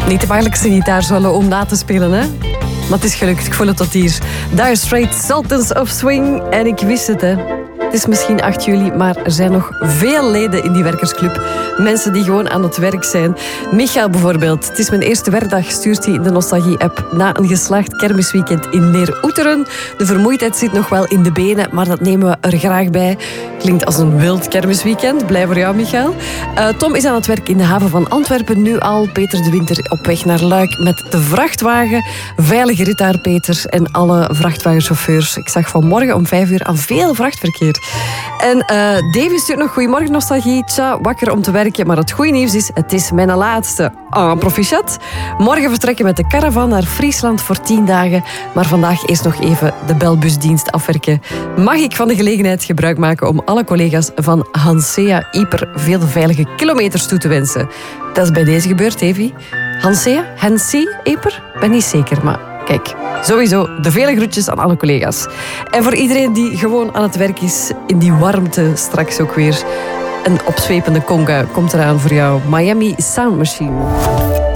Niet de makkelijkste gitaarsolo om na te spelen, hè? Maar het is gelukt, ik voel het tot hier. Dire Straits, Sultans of Swing. En ik wist het, hè. Het is misschien 8 juli, maar er zijn nog veel leden in die werkersclub. Mensen die gewoon aan het werk zijn. Michael bijvoorbeeld. Het is mijn eerste werkdag, stuurt hij in de Nostalgie-app. Na een geslaagd kermisweekend in Neer-Oeteren. De vermoeidheid zit nog wel in de benen, maar dat nemen we er graag bij. Klinkt als een wild kermisweekend. Blij voor jou, Michael. Tom is aan het werk in de haven van Antwerpen nu al. Peter de Winter op weg naar Luik met de vrachtwagen. Veilige rit daar, Peter. En alle vrachtwagenchauffeurs. Ik zag vanmorgen om 5 uur al veel vrachtverkeer. En Davy stuurt nog goedemorgen nostalgie. Tja, wakker om te werken. Maar het goede nieuws is, het is mijn laatste. Proficiat. Morgen vertrekken met de caravan naar Friesland voor 10 dagen. Maar vandaag eerst nog even de belbusdienst afwerken. Mag ik van de gelegenheid gebruik maken om alle collega's van Hansea Ieper veel veilige kilometers toe te wensen? Dat is bij deze gebeurd, Davy. Hansea Ieper? Ben niet zeker, maar... Kijk, sowieso de vele groetjes aan alle collega's. En voor iedereen die gewoon aan het werk is, in die warmte straks ook weer. Een opzwepende conga komt eraan voor jou. Miami Sound Machine.